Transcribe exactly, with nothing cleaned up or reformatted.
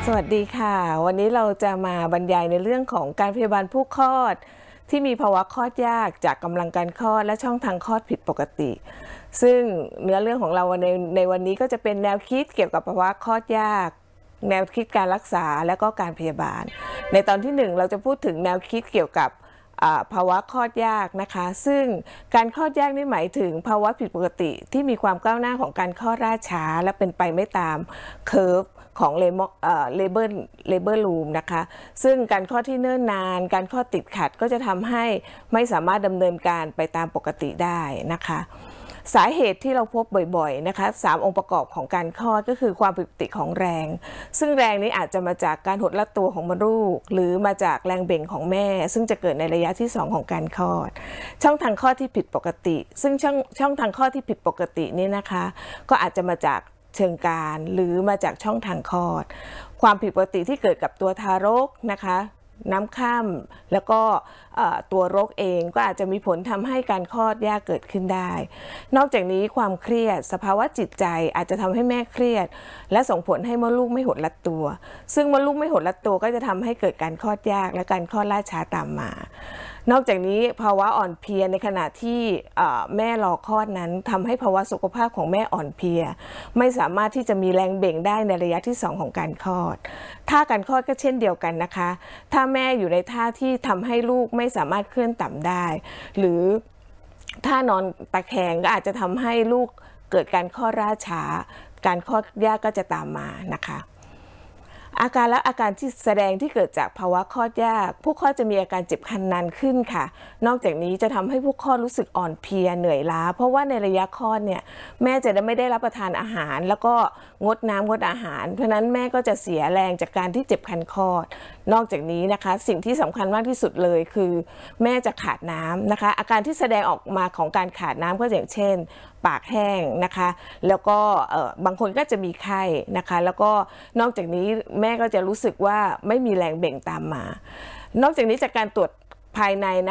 สวัสดีค่ะวันนี้เราจะมาบรรยายในเรื่องของการพยาบาลผู้คลอดที่มีภาวะคลอดยากจากกำลังการคลอดและช่องทางคลอดผิดปกติซึ่งเนื้อเรื่องของเราในในวันนี้ก็จะเป็นแนวคิดเกี่ยวกับภาวะคลอดยากแนวคิดการรักษาและก็การพยาบาลในตอนที่หนึ่งเราจะพูดถึงแนวคิดเกี่ยวกับภาวะคลอดยากนะคะซึ่งการคลอดยากนี่หมายถึงภาวะผิดปกติที่มีความก้าวหน้าของการคลอดล่าช้าและเป็นไปไม่ตามเคอร์ฟของเลเบอร์เลเบอร์รูมนะคะซึ่งการคลอดที่เนิ่นนานการคลอดติดขัดก็จะทำให้ไม่สามารถดำเนินการไปตามปกติได้นะคะสาเหตุที่เราพบบ่อยๆนะคะสามองค์ประกอบของการคลอดก็คือความผิดปกติของแรงซึ่งแรงนี้อาจจะมาจากการหดลัดตัวของมดลูกหรือมาจากแรงเบ่งของแม่ซึ่งจะเกิดในระยะที่สองของการคลอดช่องทางคลอดที่ผิดปกติซึ่งช่องช่องทางคลอดที่ผิดปกตินี้นะคะก็อาจจะมาจากเชิงกรานหรือมาจากช่องทางคลอดความผิดปกติที่เกิดกับตัวทารกนะคะน้ำค่ำแล้วก็ตัวรกเองก็อาจจะมีผลทำให้การคลอดยากเกิดขึ้นได้นอกจากนี้ความเครียดสภาวะจิตใจอาจจะทำให้แม่เครียดและส่งผลให้มดลูกไม่หดลัดตัวซึ่งมดลูกไม่หดลัดตัวก็จะทำให้เกิดการคลอดยากและการคลอดล่าช้าตามมานอกจากนี้ภาวะอ่อนเพลียในขณะที่แม่รอคลอดนั้นทำให้ภาวะสุขภาพของแม่อ่อนเพลียไม่สามารถที่จะมีแรงเบ่งได้ในระยะที่สองของการคลอดท่าการคลอดก็เช่นเดียวกันนะคะถ้าแม่อยู่ในท่าที่ทำให้ลูกไม่สามารถเคลื่อนต่ำได้หรือท่านอนตะแคงก็อาจจะทำให้ลูกเกิดการคลอดล่าช้าการคลอดยากก็จะตามมานะคะอาการและอาการที่แสดงที่เกิดจากภาวะคลอดยากผู้คลอดจะมีอาการเจ็บคันนานขึ้นค่ะนอกจากนี้จะทำให้ผู้คลอดรู้สึกอ่อนเพลียเหนื่อยล้าเพราะว่าในระยะคลอดเนี่ยแม่จะไม่ได้รับประทานอาหารแล้วก็งดน้ำงดอาหารเพราะนั้นแม่ก็จะเสียแรงจากการที่เจ็บคันคลอดนอกจากนี้นะคะสิ่งที่สำคัญมากที่สุดเลยคือแม่จะขาดน้ำนะคะอาการที่แสดงออกมาของการขาดน้ำก็อย่างเช่นปากแห้งนะคะแล้วก็บางคนก็จะมีไข้นะคะแล้วก็นอกจากนี้แม่ก็จะรู้สึกว่าไม่มีแรงเบ่งตามมานอกจากนี้จากการตรวจภายในนะ